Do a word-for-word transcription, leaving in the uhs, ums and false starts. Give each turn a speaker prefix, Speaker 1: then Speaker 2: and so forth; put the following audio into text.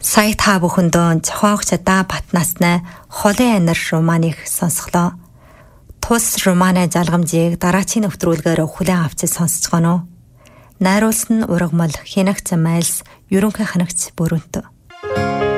Speaker 1: Сая та бүхэндөө зохиогчдаа Батнаснай холын анир романыг сонсголоо. Тус романы залгамжийг дараачийн нэвтрүүлгээр хүлээн авч сонсож гоноо. Найруулсан нь урагмал Хянагт Майлс, ерөнхий ханагч Бүрэнт.